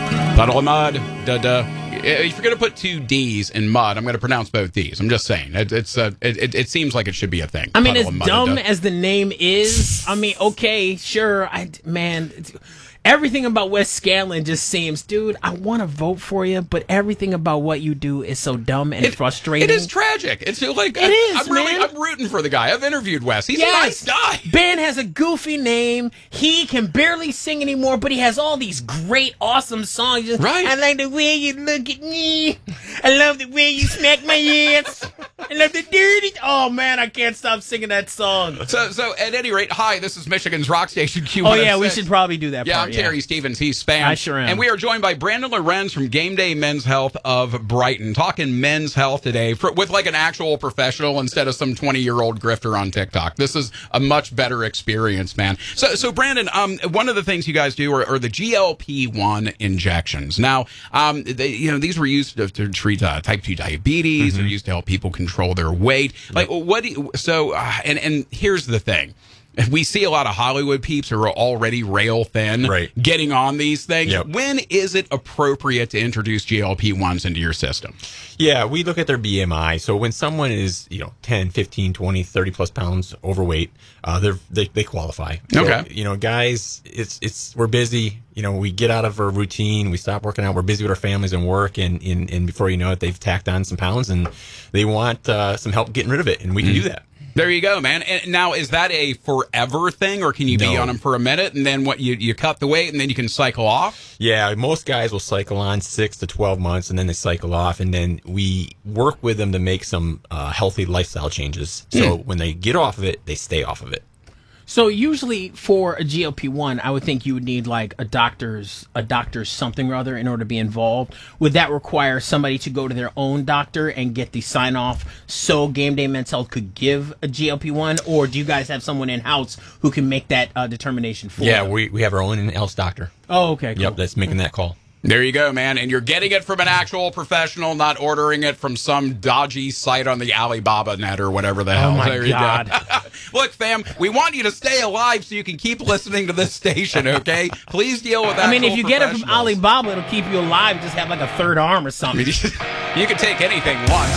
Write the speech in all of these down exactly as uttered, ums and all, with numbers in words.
Puddle of mud. Da da. If you're going to put two D's in mud, I'm going to pronounce both D's. I'm just saying. It, it's uh, it, it seems like it should be a thing. I mean, Puddle as of mud, dumb da. as the name is, I mean, okay, sure. I, man, everything about Wes Scanlon just seems, dude, I want to vote for you, but everything about what you do is so dumb and It- frustrating. It is tragic. It's like It I, is, I'm really man. I'm rooting for the guy. I've interviewed Wes. He's Yes. a nice guy. Ben has a goofy name. He can barely sing anymore, but he has all these great, awesome songs. Just, Right. I like the way you look at me. I love the way you smack my ass. I love the dirty. Oh man, I can't stop singing that song. So so at any rate, hi, this is Michigan's Rock Station Q Oh one oh six. yeah, we should probably do that. Yeah, part, I'm Terry Stevens. He's Spam. I sure am. And we are joined by Brandon Lorenz from Game Day Men's Health of Brighton, talking men's health today for, with like an actual professional instead of some twenty-year-old grifter on TikTok. This is a much better experience, man. So, so Brandon, um, one of the things you guys do are, are the G L P one injections. Now, um, they, you know, these were used to, to treat uh, type two diabetes. Mm-hmm. They're used to help people control their weight. Like, what do you, so, uh, and, and here's the thing. We see a lot of Hollywood peeps who are already rail thin Right. getting on these things. Yep. When is it appropriate to introduce G L P ones into your system? Yeah, we look at their B M I. So when someone is, you know, ten, fifteen, twenty, thirty plus pounds overweight, uh, they're, they they qualify. So, Okay. you know, guys, it's it's we're busy. You know, we get out of our routine, we stop working out, we're busy with our families and work, and and, and before you know it, they've tacked on some pounds, and they want uh, some help getting rid of it, and we can do that. There you go, man. And now, is that a forever thing, or can you be No. on them for a minute and then what you you cut the weight and then you can cycle off? Yeah, most guys will cycle on six to twelve months, and then they cycle off, and then we work with them to make some uh, healthy lifestyle changes. So when they get off of it, they stay off of it. So usually for a G L P one, I would think you would need like a doctor's a doctor's something or other in order to be involved. Would that require somebody to go to their own doctor and get the sign off so Game Day Men's Health could give a G L P one, or do you guys have someone in house who can make that uh, determination for Yeah, you? we, we have our own in-house doctor. Oh, okay. Cool. Yep, that's making that call. There you go, man. And you're getting it from an actual professional, not ordering it from some dodgy site on the Alibaba net or whatever the hell. Oh my there you God. go. Look, fam, we want you to stay alive so you can keep listening to this station, okay? Please deal with that. I mean, if you get it from Alibaba, it'll keep you alive. Just have like a third arm or something. You can take anything once.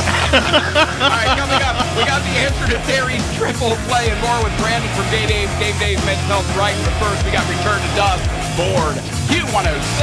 All right, coming up, we got the answer to Terry's triple play and more with Brandon from Game Day, Game Day Men's Health right. But first, we got Return to Dust, Board, Q one oh six.